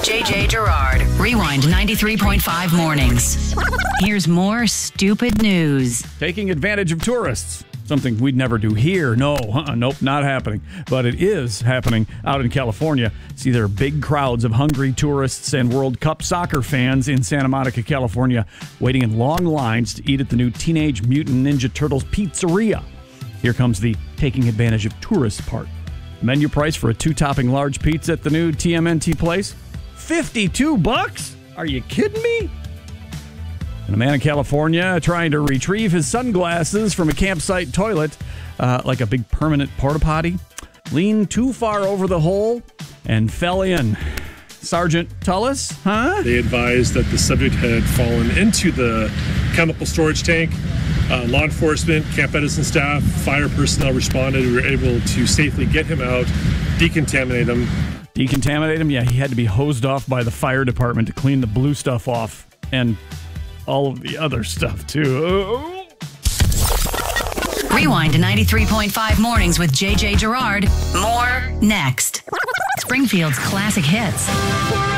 JJ Gerard. Rewind 93.5 mornings. Here's more stupid news. Taking advantage of tourists. Something we'd never do here. Nope, not happening. But it is happening out in California. See, there are big crowds of hungry tourists and World Cup soccer fans in Santa Monica, California, waiting in long lines to eat at the new Teenage Mutant Ninja Turtles pizzeria. Here comes the taking advantage of tourists part. Menu price for a 2-topping large pizza at the new TMNT place? $52? Are you kidding me? And a man in California trying to retrieve his sunglasses from a campsite toilet, like a big permanent porta potty, leaned too far over the hole and fell in. Sergeant Tullis, huh? They advised that the subject had fallen into the chemical storage tank. Law enforcement, Camp Edison staff, fire personnel responded. We were able to safely get him out, decontaminate him. Decontaminate him? Yeah, he had to be hosed off by the fire department to clean the blue stuff off. And all of the other stuff, too. Rewind to 93.5 mornings with JJ Gerard. More next. Springfield's classic hits.